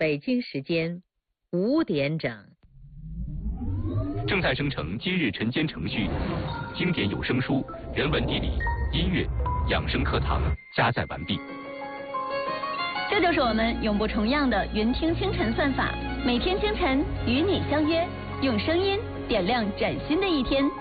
北京时间5点整。 正在生成今日晨间程序，经典有声书、人文地理、音乐、养生课堂加载完毕。 这就是我们永不重样的云听清晨算法，每天清晨与你相约，用声音点亮崭新的一天。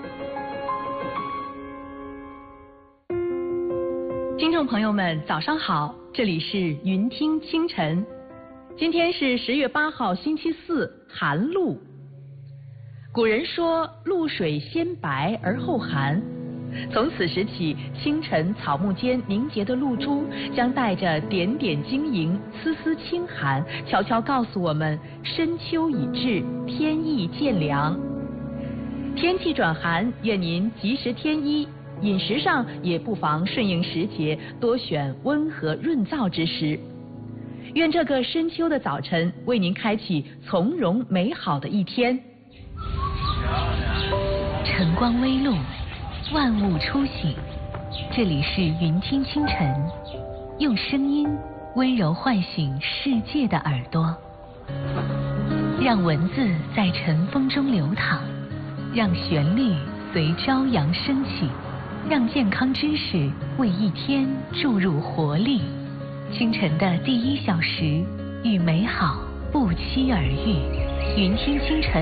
听众朋友们，早上好，这里是云听清晨。今天是10月8号，星期四，寒露。古人说，露水先白而后寒。从此时起，清晨草木间凝结的露珠将带着点点晶莹、丝丝清寒，悄悄告诉我们深秋已至，天意渐凉。天气转寒，愿您及时添衣，饮食上也不妨顺应时节，多选温和润燥之食。愿这个深秋的早晨为您开启从容美好的一天。 晨光微露，万物初醒，这里是云听清晨，用声音温柔唤醒世界的耳朵，让文字在晨风中流淌，让旋律随朝阳升起，让健康知识为一天注入活力。清晨的第1小时，与美好不期而遇。云听清晨。